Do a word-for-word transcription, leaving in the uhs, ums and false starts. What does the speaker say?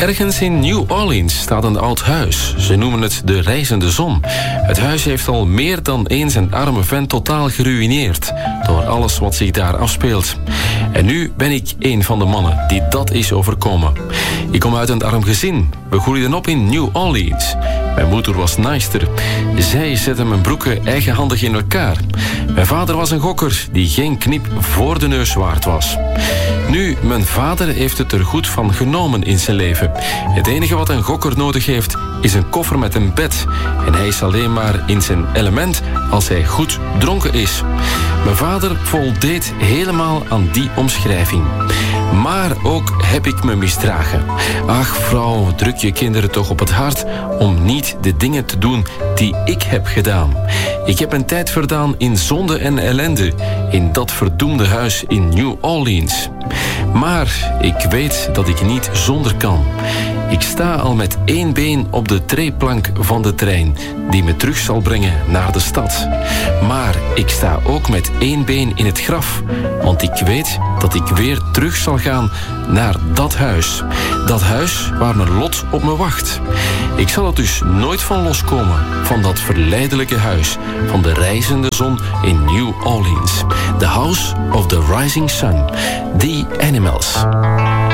Ergens in New Orleans staat een oud huis. Ze noemen het de reizende zon. Het huis heeft al meer dan eens een arme vent totaal geruïneerd door alles wat zich daar afspeelt. En nu ben ik een van de mannen die dat is overkomen. Ik kom uit een arm gezin. We groeiden op in New Orleans. Mijn moeder was naaister. Zij zette mijn broeken eigenhandig in elkaar. Mijn vader was een gokker die geen knip voor de neus waard was. Nu, mijn vader heeft het er goed van genomen in zijn leven. Het enige wat een gokker nodig heeft, is een koffer met een bed. En hij is alleen maar in zijn element als hij goed dronken is. Mijn vader voldeed helemaal aan die omschrijving. Maar ook heb ik me misdragen. Ach, vrouw, druk je kinderen toch op het hart om niet de dingen te doen die ik heb gedaan. Ik heb een tijd verdaan in zonde en ellende in dat verdoemde huis in New Orleans. Maar ik weet dat ik niet zonder kan. Ik sta al met één been op de treeplank van de trein die me terug zal brengen naar de stad. Maar ik sta ook met één been in het graf, want ik weet dat ik weer terug zal gaan naar dat huis. Dat huis waar mijn lot op me wacht. Ik zal er dus nooit van loskomen, van dat verleidelijke huis van de reizende zon in New Orleans. The House of the Rising Sun. The Animals.